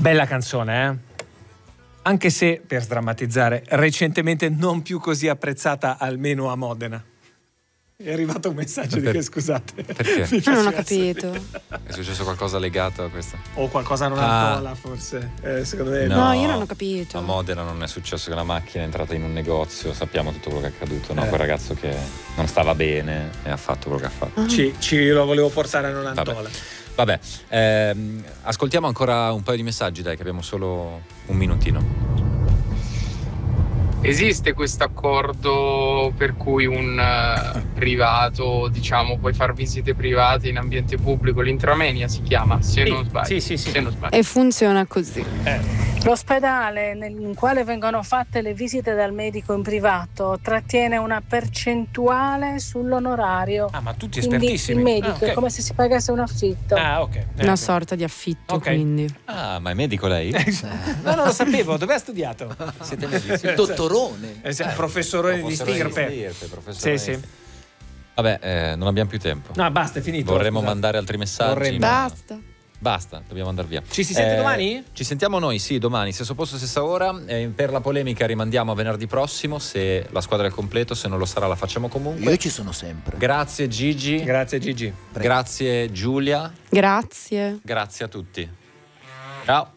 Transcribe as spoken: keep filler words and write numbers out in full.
Bella canzone, eh? Anche se, per sdrammatizzare, recentemente non più così apprezzata almeno a Modena. È arrivato un messaggio per... di che scusate. Perché? Io non ho capito. È successo qualcosa legato a questo? O qualcosa non Ah. antola, forse. Eh, secondo me No, io non ho capito. A Modena non è successo che una macchina è entrata in un negozio, sappiamo tutto quello che è accaduto, no? Eh. Quel ragazzo che non stava bene e ha fatto quello che ha fatto. Ci, ci lo volevo portare a non antola. Vabbè, Vabbè. Ehm, ascoltiamo ancora un paio di messaggi, dai, che abbiamo solo un minutino. Esiste questo accordo per cui un uh, privato, diciamo, puoi far visite private in ambiente pubblico? L'intramenia si chiama, se Sì, non sbaglio. sì, sì, sì. Se non sbaglio. E funziona così. L'ospedale nel in quale vengono fatte le visite dal medico in privato trattiene una percentuale sull'onorario. Ah, ma tutti Quindi espertissimi. il medico Ah, ok. è come se si pagasse un affitto. Ah, ok. Eh, Una ok. sorta di affitto, Ok. quindi. Ah, ma è medico lei? No, non lo sapevo. Dove ha studiato? Siete medici? Il dottorone. Eh, sì, professorone di Professore stirpe. stirpe, professore Sì, di sì. stirpe. Vabbè, eh, non abbiamo più tempo. No, basta, è finito. Vorremmo scusate. mandare altri messaggi. Vorremmo. ma- Basta. Basta, dobbiamo andare via. Ci si sente domani? Ci sentiamo noi, sì, domani. Stesso posto, stessa ora. Eh, per la polemica rimandiamo a venerdì prossimo. Se la squadra è al completo, se non lo sarà, la facciamo comunque. Io ci sono sempre. Grazie Gigi. Grazie Gigi. Grazie Giulia. Grazie. Grazie a tutti. Ciao.